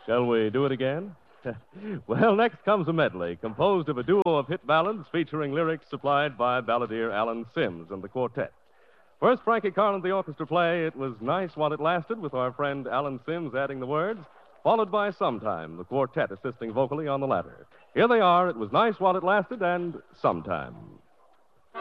Shall we do it again? Well, next comes a medley composed of a duo of hit ballads featuring lyrics supplied by balladeer Alan Sims and the quartet. First, Frankie Carl and the orchestra play It Was Nice While It Lasted, with our friend Alan Sims adding the words, followed by Sometime, the quartet assisting vocally on the latter. Here they are, It Was Nice While It Lasted, and Sometime.